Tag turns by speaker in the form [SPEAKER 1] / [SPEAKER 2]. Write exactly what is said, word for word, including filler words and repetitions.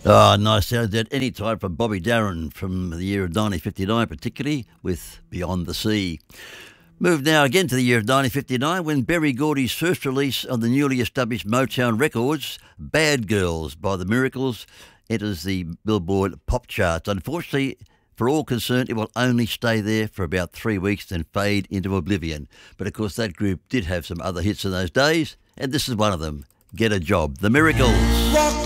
[SPEAKER 1] Oh, nice sounds at any time from Bobby Darin from the year of nineteen fifty-nine, particularly with Beyond the Sea. Move now again to the year of nineteen fifty-nine when Berry Gordy's first release on the newly established Motown Records, Bad Girls by the Miracles, enters the Billboard pop charts. Unfortunately, for all concerned, it will only stay there for about three weeks then fade into oblivion. But of course, that group did have some other hits in those days, and this is one of them, Get a Job, The Miracles.